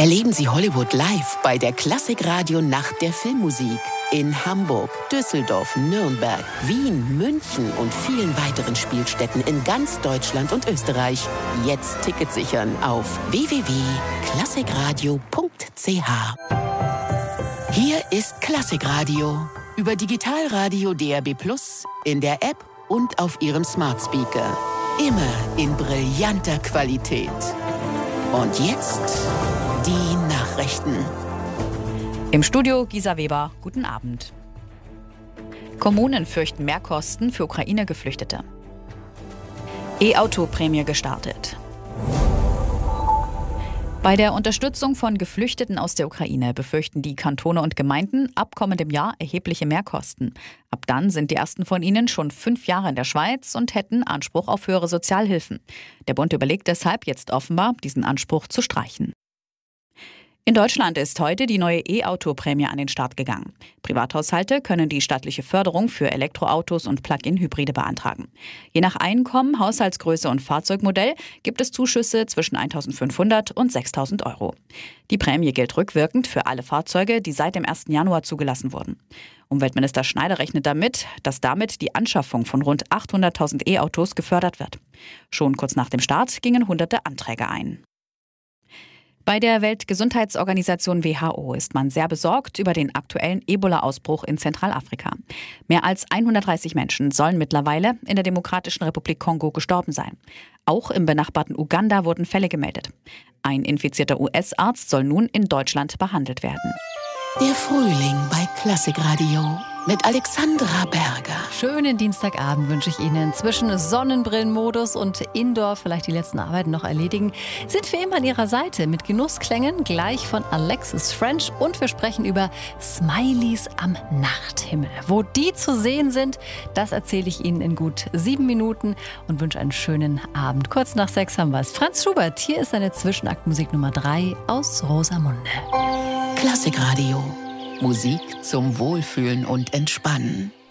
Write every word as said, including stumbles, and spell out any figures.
Erleben Sie Hollywood live bei der Klassikradio Nacht der Filmmusik in Hamburg, Düsseldorf, Nürnberg, Wien, München und vielen weiteren Spielstätten in ganz Deutschland und Österreich. Jetzt Tickets sichern auf w w w punkt klassikradio punkt c h. Hier ist Klassikradio über Digitalradio D R B plus, in der App und auf Ihrem Smart Speaker. Immer in brillanter Qualität. Und jetzt die Nachrichten. Im Studio Gisa Weber, guten Abend. Kommunen fürchten Mehrkosten für Ukraine-Geflüchtete. E-Auto-Prämie gestartet. Bei der Unterstützung von Geflüchteten aus der Ukraine befürchten die Kantone und Gemeinden ab kommendem Jahr erhebliche Mehrkosten. Ab dann sind die ersten von ihnen schon fünf Jahre in der Schweiz und hätten Anspruch auf höhere Sozialhilfen. Der Bund überlegt deshalb jetzt offenbar, diesen Anspruch zu streichen. In Deutschland ist heute die neue E-Auto-Prämie an den Start gegangen. Privathaushalte können die staatliche Förderung für Elektroautos und Plug-in-Hybride beantragen. Je nach Einkommen, Haushaltsgröße und Fahrzeugmodell gibt es Zuschüsse zwischen eintausendfünfhundert und sechstausend Euro. Die Prämie gilt rückwirkend für alle Fahrzeuge, die seit dem ersten Januar zugelassen wurden. Umweltminister Schneider rechnet damit, dass damit die Anschaffung von rund achthunderttausend E-Autos gefördert wird. Schon kurz nach dem Start gingen hunderte Anträge ein. Bei der Weltgesundheitsorganisation W H O ist man sehr besorgt über den aktuellen Ebola-Ausbruch in Zentralafrika. Mehr als hundertdreißig Menschen sollen mittlerweile in der Demokratischen Republik Kongo gestorben sein. Auch im benachbarten Uganda wurden Fälle gemeldet. Ein infizierter U S-Arzt soll nun in Deutschland behandelt werden. Der Frühling bei Klassikradio mit Alexandra Berger. Schönen Dienstagabend wünsche ich Ihnen. Zwischen Sonnenbrillenmodus und Indoor vielleicht die letzten Arbeiten noch erledigen, sind wir immer an Ihrer Seite mit Genussklängen, gleich von Alexis French. Und wir sprechen über Smileys am Nachthimmel. Wo die zu sehen sind, das erzähle ich Ihnen in gut sieben Minuten und wünsche einen schönen Abend. Kurz nach sechs haben wir es. Franz Schubert, hier ist seine Zwischenaktmusik Nummer drei aus Rosamunde. Klassikradio. Musik zum Wohlfühlen und Entspannen.